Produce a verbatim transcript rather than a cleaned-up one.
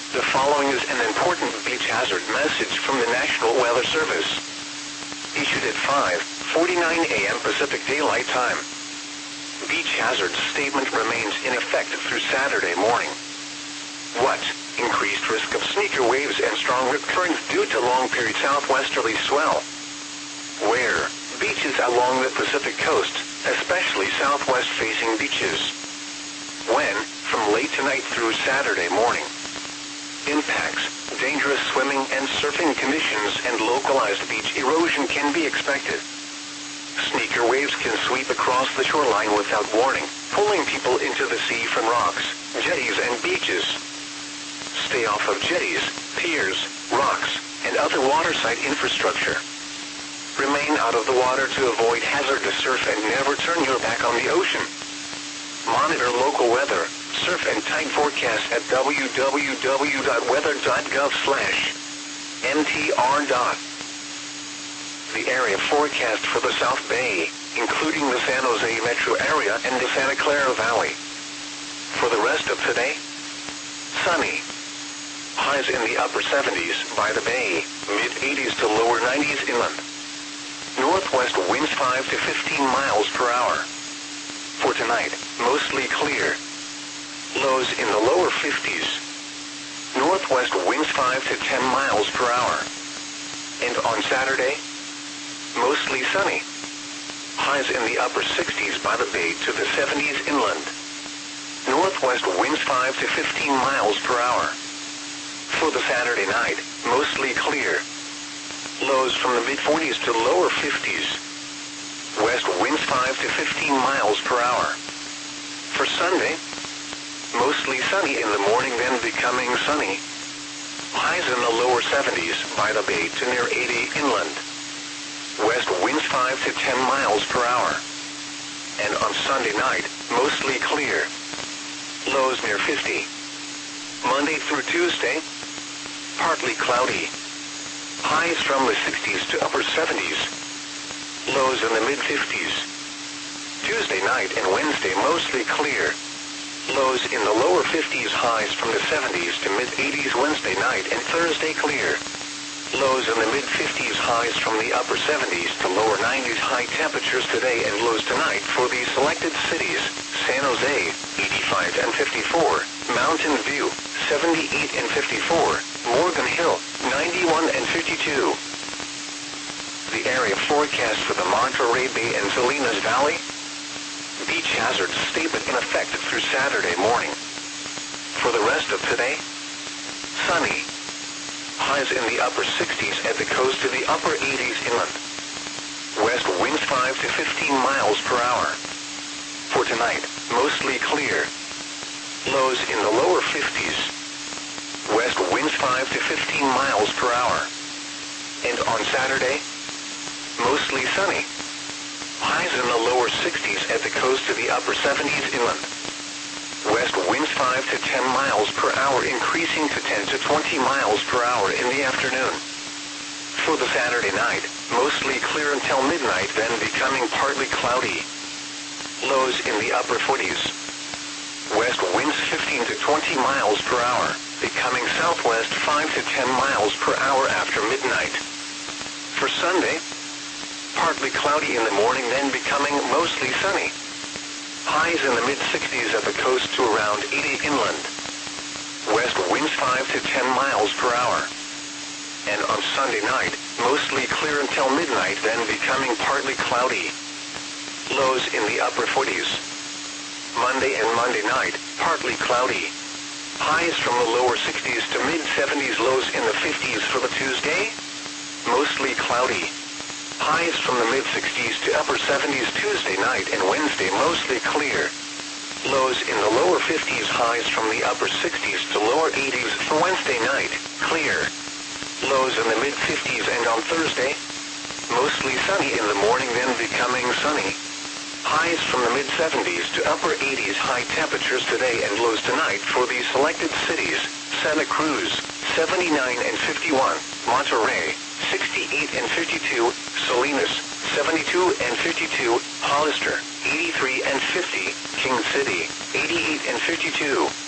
The following is an important beach hazard message from the National Weather Service. Issued at five forty-nine a m Pacific Daylight Time. Beach hazard statement remains in effect through Saturday morning. What? Increased risk of sneaker waves and strong rip currents due to long-period southwesterly swell. Where? Beaches along the Pacific coast, especially southwest-facing beaches. When? From late tonight through Saturday morning. Impacts, dangerous swimming and surfing conditions and localized beach erosion can be expected. Sneaker waves can sweep across the shoreline without warning, pulling people into the sea from rocks, jetties and beaches. Stay off of jetties, piers, rocks, and other waterside infrastructure. Remain out of the water to avoid hazardous surf and never turn your back on the ocean. Monitor local weather, surf and tide forecast at w w w dot weather dot gov slash m t r. The area forecast for the South Bay, including the San Jose metro area and the Santa Clara Valley. For the rest of today, sunny. Highs in the upper seventies by the bay, mid eighties to lower nineties inland. Northwest winds five to fifteen miles per hour. For tonight, mostly clear. Lows in the lower fifties. Northwest winds five to ten miles per hour. And on Saturday, mostly sunny. Highs in the upper sixties by the bay to the seventies inland. Northwest winds five to fifteen miles per hour. For the Saturday night, mostly clear. Lows from the mid forties to lower fifties. West winds five to fifteen miles per hour. For Sunday, mostly sunny in the morning, then becoming sunny. Highs in the lower seventies by the bay to near eighty inland. West winds five to ten miles per hour. And on Sunday night, mostly clear. Lows near fifty. Monday through Tuesday, partly cloudy. Highs from the sixties to upper seventies. Lows in the mid fifties. Tuesday night and Wednesday mostly clear. Lows in the lower fifties, highs from the seventies to mid eighties Wednesday night and Thursday clear. Lows in the mid fifties, highs from the upper seventies to lower nineties. High temperatures today and lows tonight for the selected cities: San Jose, eighty-five and fifty-four, Mountain View, seventy-eight and fifty-four, Morgan Hill, ninety-one and fifty-two. The area forecast for the Monterey Bay and Salinas Valley. Beach hazard statement in effect through Saturday morning. For the rest of today, sunny. Highs in the upper sixties at the coast to the upper eighties inland. West winds five to fifteen miles per hour. For tonight, mostly clear. Lows in the lower fifties. West winds five to fifteen miles per hour. And on Saturday, mostly sunny. Highs in the lower sixties at the coast to the upper seventies inland. West winds five to ten miles per hour, increasing to ten to twenty miles per hour in the afternoon. For the Saturday night, mostly clear until midnight, then becoming partly cloudy. Lows in the upper forties. West winds fifteen to twenty miles per hour, becoming southwest five to ten miles per hour after midnight. For Sunday, partly cloudy in the morning, then becoming mostly sunny. Highs in the mid sixties at the coast to around eighty inland. West winds five to ten miles per hour. And on Sunday night, mostly clear until midnight, then becoming partly cloudy. Lows in the upper forties. Monday and Monday night, partly cloudy. Highs from the lower sixties to mid seventies, lows in the fifties for the Tuesday. Mostly cloudy. Highs from the mid sixties to upper seventies Tuesday night and Wednesday, mostly clear. Lows in the lower fifties, highs from the upper sixties to lower eighties for Wednesday night, clear. Lows in the mid fifties, and on Thursday, mostly sunny in the morning, then becoming sunny. Highs from the mid seventies to upper eighties. High temperatures today and lows tonight for the selected cities: Santa Cruz, seventy-nine and fifty-one, Monterey, sixty-eight and fifty-two, Salinas, seventy-two and fifty-two, Hollister, eighty-three and fifty, King City, eighty-eight and fifty-two.